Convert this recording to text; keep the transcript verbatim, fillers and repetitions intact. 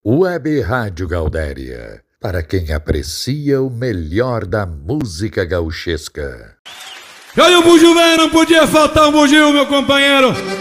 Web Rádio Gaudéria, para quem aprecia o melhor da música gauchesca. E aí o bugio velho, não podia faltar um bugio, meu companheiro.